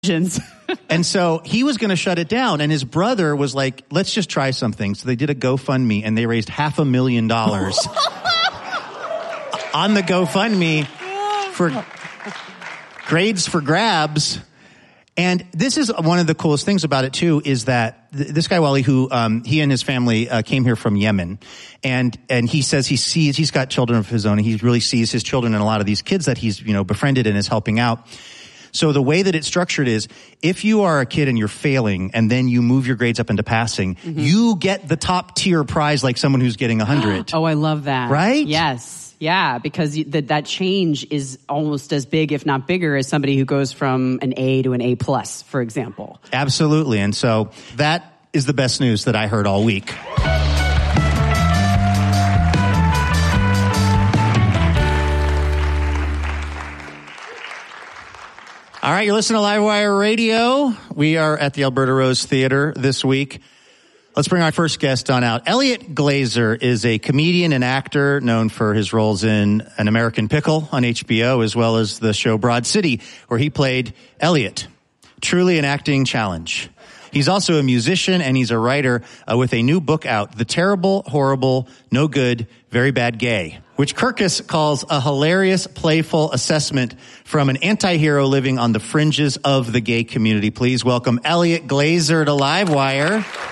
And so he was going to shut it down, and his brother was like, let's just try something. So they did a GoFundMe, and they raised $500,000 on the GoFundMe for grades for grabs. And this is one of the coolest things about it, too, is that this guy, Wally, who he and his family came here from Yemen, and he says he's got children of his own, and he really sees his children in a lot of these kids that he's, befriended and is helping out. So the way that it's structured is, if you are a kid and you're failing and then you move your grades up into passing, you get the top tier prize like someone who's getting 100. Oh, I love that. Right? Yes. Yeah, because that change is almost as big, if not bigger, as somebody who goes from an A to an A+, for example. Absolutely. And so that is the best news that I heard all week. All right, you're listening to Livewire Radio. We are at the Alberta Rose Theater this week. Let's bring our first guest on out. Elliot Glazer is a comedian and actor known for his roles in An American Pickle on HBO, as well as the show Broad City, where he played Elliot. Truly an acting challenge. He's also a musician, and he's a writer with a new book out, The Terrible, Horrible, No Good, Very Bad Gay, which Kirkus calls a hilarious, playful assessment from an anti-hero living on the fringes of the gay community. Please welcome Elliot Glazer to Livewire.